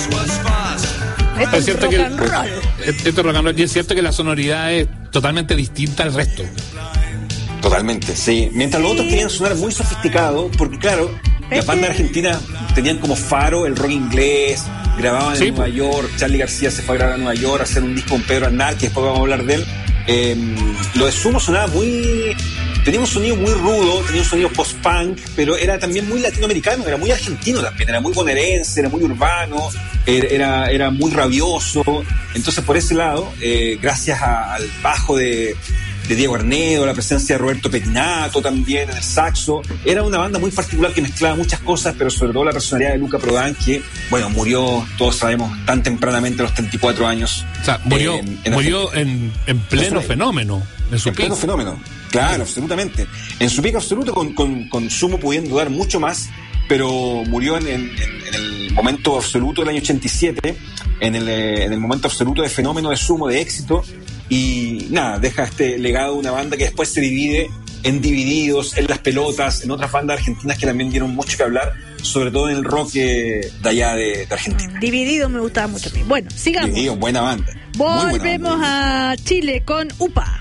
Esto es cierto rock que and roll. Esto es rock and roll, y es cierto que la sonoridad es totalmente distinta al resto. Totalmente, sí. Mientras los otros querían sonar muy sofisticados, porque claro, las bandas argentinas tenían como faro el rock inglés, grababan en Nueva York. Charly García se fue a grabar a Nueva York, a hacer un disco con Pedro Aznar, que después vamos a hablar de él. Lo de Sumo sonaba muy... Tenía un sonido muy rudo, tenía un sonido post-punk, pero era también muy latinoamericano, era muy argentino también, era muy bonaerense, era muy urbano, era muy rabioso. Entonces, por ese lado, gracias al bajo de Diego Arnedo, la presencia de Roberto Pettinato también en el saxo, era una banda muy particular que mezclaba muchas cosas, pero sobre todo la personalidad de Luca Prodan, que, bueno, murió, todos sabemos, tan tempranamente a los 34 años. O sea, murió en pleno fenómeno. En pleno fenómeno, claro, absolutamente. En su pico absoluto, con Sumo pudiendo dar mucho más, pero murió en el momento absoluto del año 87, en el momento absoluto de fenómeno de Sumo, de éxito, y nada, deja este legado de una banda que después se divide en Divididos, en Las Pelotas, en otras bandas argentinas que también dieron mucho que hablar, sobre todo en el rock de allá de Argentina. Divididos me gustaba mucho a mí. Bueno, sigamos. Divididos, buena banda. Volvemos a Chile con UPA.